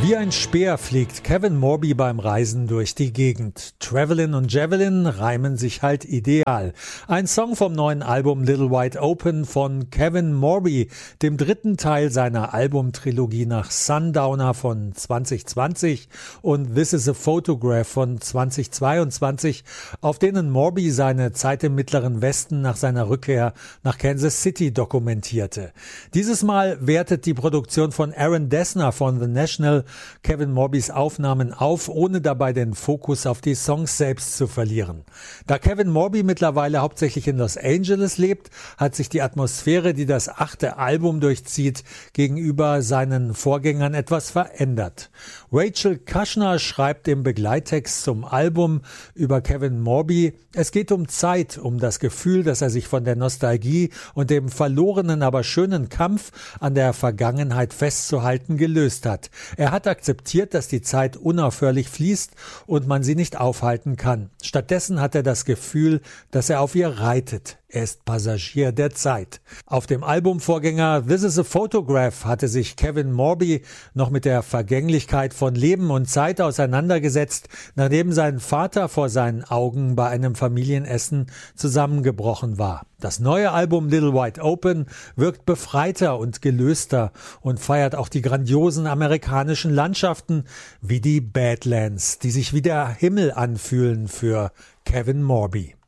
Wie ein Speer fliegt Kevin Morby beim Reisen durch die Gegend. Travelin' und Javelin reimen sich halt ideal. Ein Song vom neuen Album Little Wide Open von Kevin Morby, dem dritten Teil seiner Albumtrilogie nach Sundowner von 2020 und This is a Photograph von 2022, auf denen Morby seine Zeit im Mittleren Westen nach seiner Rückkehr nach Kansas City dokumentierte. Dieses Mal wertet die Produktion von Aaron Dessner von The National Kevin Morbys Aufnahmen auf, ohne dabei den Fokus auf die Songs selbst zu verlieren. Da Kevin Morby mittlerweile hauptsächlich in Los Angeles lebt, hat sich die Atmosphäre, die das 8. Album durchzieht, gegenüber seinen Vorgängern etwas verändert. Rachel Kushner schreibt im Begleittext zum Album über Kevin Morby: Es geht um Zeit, um das Gefühl, dass er sich von der Nostalgie und dem verlorenen, aber schönen Kampf an der Vergangenheit festzuhalten gelöst hat. Er hat akzeptiert, dass die Zeit unaufhörlich fließt und man sie nicht aufhalten kann. Stattdessen hat er das Gefühl, dass er auf ihr reitet. Er ist Passagier der Zeit. Auf dem Albumvorgänger This is a Photograph hatte sich Kevin Morby noch mit der Vergänglichkeit von Leben und Zeit auseinandergesetzt, nachdem sein Vater vor seinen Augen bei einem Familienessen zusammengebrochen war. Das neue Album Little Wide Open wirkt befreiter und gelöster und feiert auch die grandiosen amerikanischen Landschaften wie die Badlands, die sich wie der Himmel anfühlen für Kevin Morby.